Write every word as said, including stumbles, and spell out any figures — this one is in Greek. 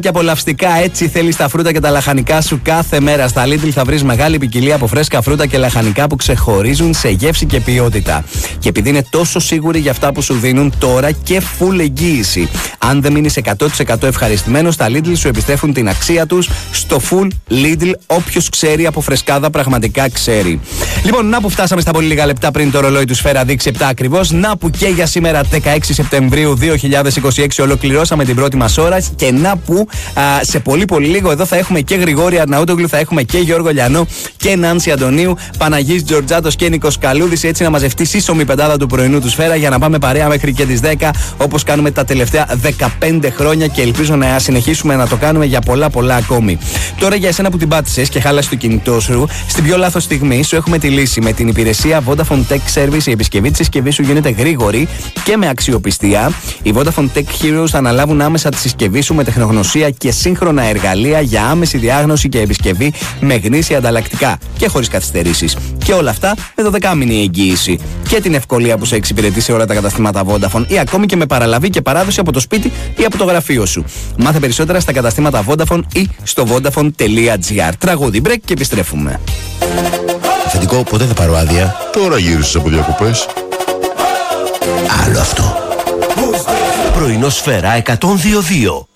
Και απολαυστικά, έτσι θέλεις τα φρούτα και τα λαχανικά σου κάθε μέρα. Στα Lidl θα βρεις μεγάλη ποικιλία από φρέσκα φρούτα και λαχανικά που ξεχωρίζουν σε γεύση και ποιότητα. Και επειδή είναι τόσο σίγουροι για αυτά που σου δίνουν, τώρα και full εγγύηση. Αν δεν μείνεις εκατό τοις εκατό ευχαριστημένος, τα Lidl σου επιστρέφουν την αξία τους στο full Lidl. Όποιος ξέρει από φρεσκάδα, πραγματικά ξέρει. Λοιπόν, να που φτάσαμε στα πολύ λίγα λεπτά πριν το ρολόι του Σφαίρα δείξει επτά ακριβώς. Να που και για σήμερα, δεκαέξι Σεπτεμβρίου δύο χιλιάδες είκοσι έξι, ολοκληρώσαμε την πρώτη μας ώρα. Και να που α, σε πολύ πολύ λίγο εδώ θα έχουμε και Γρηγόρη Αρναούτογλου, θα έχουμε και Γιώργο Λιανό και Νάνση Αντωνίου, Παναγής Τζορτζάτος και Νίκος Καλούδης. Έτσι να μαζευτεί σύσσωμη πεντάδα του πρωινού του Σφαίρα για να πάμε παρέα μέχρι και τις δέκα, όπως κάνουμε τα τελευταία δεκαπέντε χρόνια και ελπίζω να συνεχίσουμε να το κάνουμε για πολλά πολλά ακόμη. Τώρα για εσένα που την πάτησες και χάλασε το κινητό σου, στην πιο λάθος στιγμή σου έχουμε τη λύση. Με την υπηρεσία Vodafone Tech Service η επισκευή της συσκευής σου γίνεται γρήγορη και με αξιοπιστία. Οι Vodafone Tech Heroes θα αναλάβουν άμεσα τη συσκευή σου με τεχνογνωσία και σύγχρονα εργαλεία για άμεση διάγνωση και επισκευή με γνήσια ανταλλακτικά και χωρίς καθυστερήσεις. Και όλα αυτά με δωδεκάμηνη εγγύηση. Και την ευκολία που σε εξυπηρετεί σε όλα τα καταστήματα Vodafone ή ακόμη και με παραλαβή και παράδοση από το σπίτι ή από το γραφείο σου. Μάθε περισσότερα στα καταστήματα Vodafone ή στο vodafone τελεία gr. Τραγούδι break και επιστρέφουμε. Αφεντικό, ποτέ θα πάρω άδεια? Τώρα γύρισες από διακοπές. Άλλο αυτό. Πρωινό Σφαίρα εκατόν δύο δύο.